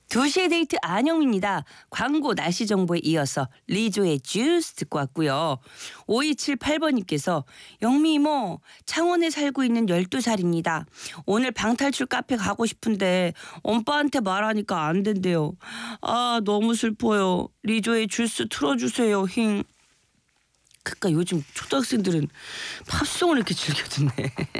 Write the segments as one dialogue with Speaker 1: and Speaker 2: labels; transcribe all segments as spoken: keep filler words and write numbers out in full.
Speaker 1: 두 시의 데이트 안영입니다. 광고 날씨 정보에 이어서 리조의 주스 듣고 왔고요. 오이칠팔 번님께서 영미 이모 창원에 살고 있는 열두 살입니다. 오늘 방탈출 카페 가고 싶은데 엄빠한테 말하니까 안 된대요. 아 너무 슬퍼요. 리조의 주스 틀어주세요. 힝. 그러니까 요즘 초등학생들은 팝송을 이렇게 즐겨 듣네.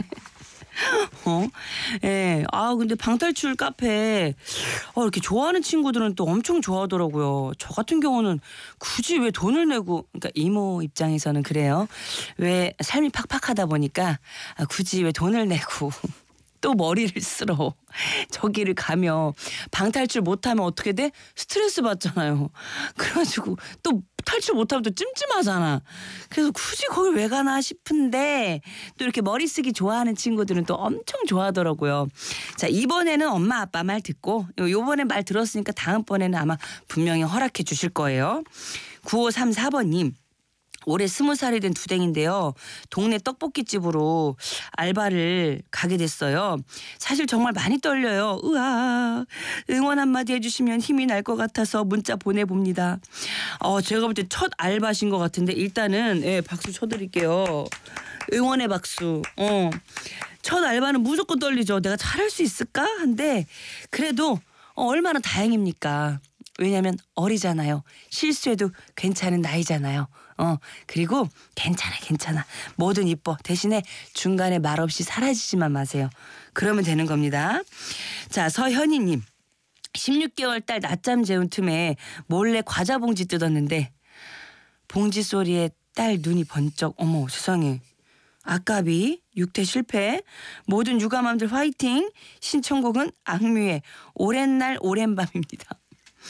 Speaker 1: 어? 예. 아, 근데 방탈출 카페, 어, 이렇게 좋아하는 친구들은 또 엄청 좋아하더라고요. 저 같은 경우는 굳이 왜 돈을 내고, 그러니까 이모 입장에서는 그래요. 왜 삶이 팍팍하다 보니까 아, 굳이 왜 돈을 내고 또 머리를 쓸어. 저기를 가면 방탈출 못하면 어떻게 돼? 스트레스 받잖아요. 그래가지고 또 탈출 못하면 또 찜찜하잖아. 그래서 굳이 거길 왜 가나 싶은데 또 이렇게 머리 쓰기 좋아하는 친구들은 또 엄청 좋아하더라고요. 자, 이번에는 엄마 아빠 말 듣고 요번에 말 들었으니까 다음번에는 아마 분명히 허락해 주실 거예요. 구오삼사 번님. 올해 스무 살이 된 두댕인데요. 동네 떡볶이집으로 알바를 가게 됐어요. 사실 정말 많이 떨려요. 으아, 응원 한마디 해주시면 힘이 날 것 같아서 문자 보내봅니다. 어, 제가 볼 때 첫 알바신 것 같은데 일단은 예, 박수 쳐드릴게요. 응원의 박수. 어. 첫 알바는 무조건 떨리죠. 내가 잘할 수 있을까? 한데 그래도 어, 얼마나 다행입니까? 왜냐면 어리잖아요. 실수해도 괜찮은 나이잖아요. 어 그리고 괜찮아 괜찮아 뭐든 이뻐. 대신에 중간에 말없이 사라지지만 마세요. 그러면 되는 겁니다. 자, 서현이님. 십육 개월 딸 낮잠 재운 틈에 몰래 과자 봉지 뜯었는데 봉지 소리에 딸 눈이 번쩍. 어머 세상에. 아까비 육퇴 실패. 모든 육아맘들 화이팅. 신청곡은 악뮤의 오랜 날 오랜 밤입니다.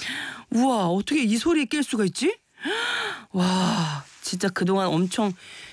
Speaker 1: 우와 어떻게 이 소리에 깰 수가 있지? 와 진짜 그동안 엄청